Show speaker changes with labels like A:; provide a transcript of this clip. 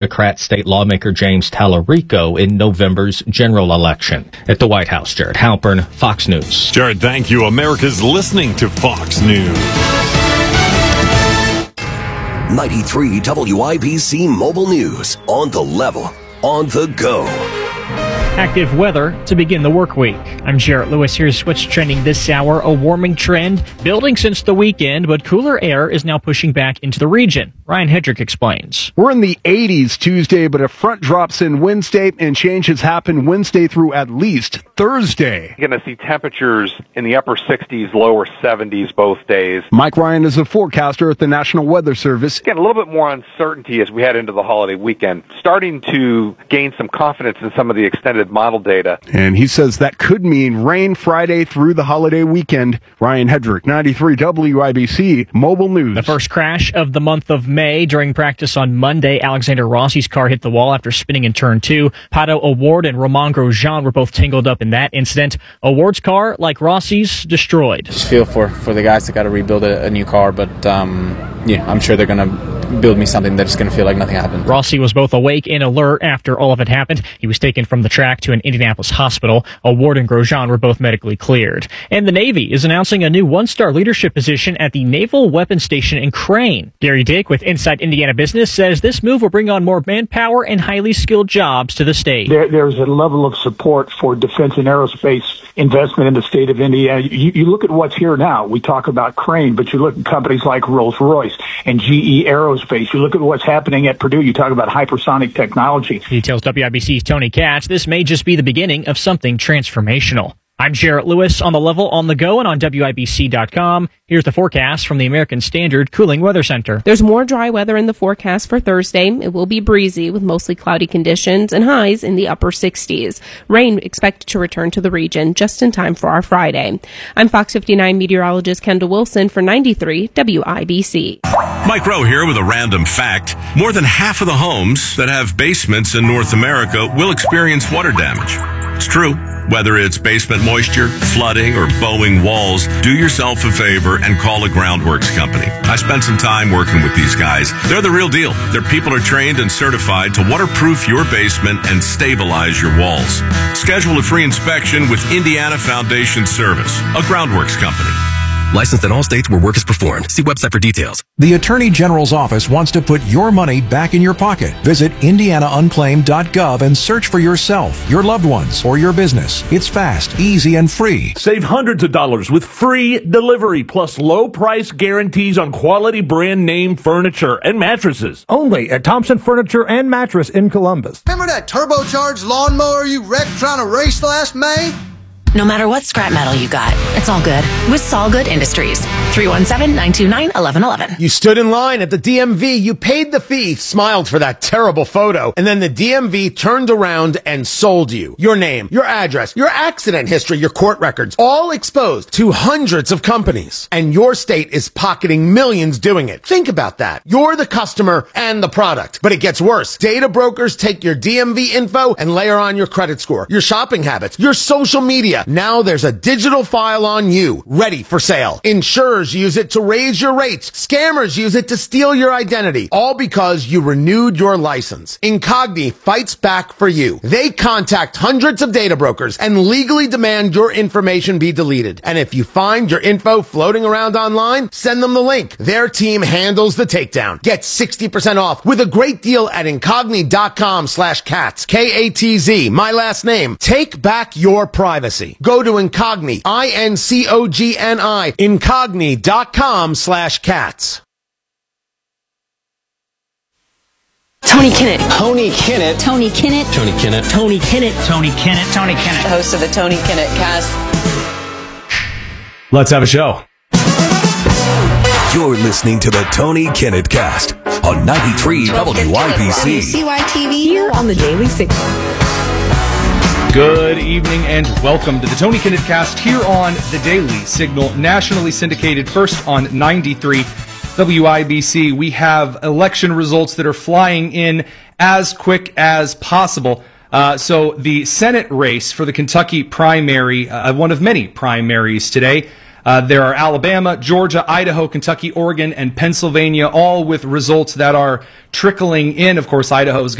A: Democrat state lawmaker James Tallarico in November's general election. At the White House, Jared Halpern, Fox News.
B: Jared, thank you. America's listening to Fox News.
C: 93 WIBC Mobile News. On the level, on the go.
D: Active weather to begin the work week. I'm Jarrett Lewis. Here's what's trending this hour. A warming trend building since the weekend, but cooler air is now pushing back into the region. Ryan Hedrick explains.
E: We're in the 80s Tuesday, but a front drops in Wednesday, and changes happen Wednesday through at least Thursday.
F: You're going to see temperatures in the upper 60s, lower 70s both days.
E: Mike Ryan is a forecaster at the National Weather Service.
F: Again, a little bit more uncertainty as we head into the holiday weekend. Starting to gain some confidence in some of the extended model data.
E: And he says that could mean rain Friday through the holiday weekend. Ryan Hedrick, 93 WIBC Mobile News.
D: The first crash of the month of May. During practice on Monday, Alexander Rossi's car hit the wall after spinning in turn 2. Pato O'Ward and Romain Grosjean were both tangled up in that incident. O'Ward's car, like Rossi's, destroyed.
G: Just feel for the guys that got to rebuild a new car, but I'm sure they're going to build me something that's going to feel like nothing happened.
D: Rossi was both awake and alert after all of it happened. He was taken from the track to an Indianapolis hospital. O'Ward and Grosjean were both medically cleared. And the Navy is announcing a new one-star leadership position at the Naval Weapons Station in Crane. Gary Dick with Inside Indiana Business says this move will bring on more manpower and highly skilled jobs to the state.
H: There's a level of support for defense and aerospace investment in the state of Indiana. You look at what's here now. We talk about Crane, but you look at companies like Rolls-Royce and GE Aerospace. You look at what's happening at Purdue. You talk about hypersonic technology.
D: Details WIBC's Tony Katz. This may just be the beginning of something transformational. I'm Jarrett Lewis on the level, on the go, and on WIBC.com. Here's the forecast from the American Standard Cooling Weather Center.
I: There's more dry weather in the forecast for Thursday. It will be breezy with mostly cloudy conditions and highs in the upper 60s. Rain expected to return to the region just in time for our Friday. I'm Fox 59 meteorologist Kendall Wilson for 93 WIBC.
B: Mike Rowe here with a random fact. More than half of the homes that have basements in North America will experience water damage. It's true. Whether it's basement moisture, flooding, or bowing walls, do yourself a favor and call a Groundworks company. I spent some time working with these guys. They're the real deal. Their people are trained and certified to waterproof your basement and stabilize your walls. Schedule a free inspection with Indiana Foundation Service, a Groundworks company.
C: Licensed in all states where work is performed. See website for details.
J: The Attorney General's office wants to put your money back in your pocket. Visit indianaunclaimed.gov and search for yourself, your loved ones, or your business. It's fast, easy, and free.
K: Save hundreds of dollars with free delivery plus low price guarantees on quality brand name furniture and mattresses.
L: Only at Thompson Furniture and Mattress in Columbus.
M: Remember that turbocharged lawnmower you wrecked trying to race last May?
N: No matter what scrap metal you got, it's all good with Solgood Industries. 317-929-1111.
O: You stood in line at the DMV, you paid the fee, smiled for that terrible photo, and then the DMV turned around and sold you. Your name, your address, your accident history, your court records, all exposed to hundreds of companies. And your state is pocketing millions doing it. Think about that. You're the customer and the product. But it gets worse. Data brokers take your DMV info and layer on your credit score, your shopping habits, your social media. Now there's a digital file on you, ready for sale. Insurers use it to raise your rates. Scammers use it to steal your identity, all because you renewed your license. Incogni fights back for you. They contact hundreds of data brokers and legally demand your information be deleted. And if you find your info floating around online, send them the link. Their team handles the takedown. Get 60% off with a great deal at incogni.com/cats. K-A-T-Z, my last name. Take back your privacy. Go to Incogni, I-N-C-O-G-N-I, incogni.com/cats.
P: Tony Kinnett.
Q: Tony Kinnett.
P: Tony Kinnett.
Q: Tony Kinnett.
P: Tony Kinnett.
Q: Tony Kinnett. Tony Kinnett.
P: The host of the Tony Kinnett Cast.
K: Let's have a show.
C: You're listening to the Tony Kinnett Cast on 93 WIBC.
P: CYTV here on the Daily Signal.
R: Good evening and welcome to the Tony Kinnett Cast here on the Daily Signal, nationally syndicated first on 93 WIBC. We have election results that are flying in as quick as possible. So the Senate race for the Kentucky primary, one of many primaries today, there are Alabama, Georgia, Idaho, Kentucky, Oregon, and Pennsylvania, all with results that are trickling in. Of course, Idaho is